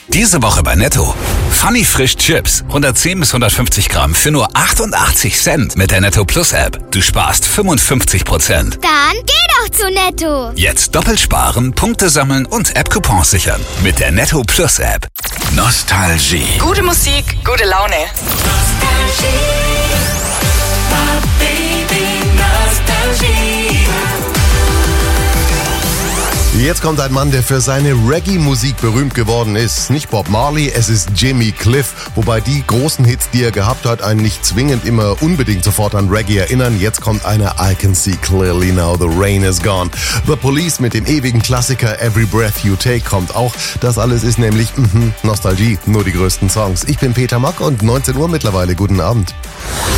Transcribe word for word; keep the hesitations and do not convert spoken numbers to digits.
Diese Woche bei Netto. Funny Frisch Chips. hundertzehn bis hundertfünfzig Gramm für nur achtundachtzig Cent mit der Netto Plus App. Du sparst fünfundfünfzig Prozent. Dann geh doch zu Netto. Jetzt doppelt sparen, Punkte sammeln und App-Coupons sichern. Mit der Netto Plus App. Nostalgie. Gute Musik, gute Laune. Jetzt kommt ein Mann, der für seine Reggae-Musik berühmt geworden ist. Nicht Bob Marley, es ist Jimmy Cliff. Wobei die großen Hits, die er gehabt hat, einen nicht zwingend immer unbedingt sofort an Reggae erinnern. Jetzt kommt einer I Can See Clearly Now The Rain Is Gone. The Police mit dem ewigen Klassiker Every Breath You Take kommt auch. Das alles ist nämlich mm, Nostalgie, nur die größten Songs. Ich bin Peter Mack und neunzehn Uhr mittlerweile. Guten Abend.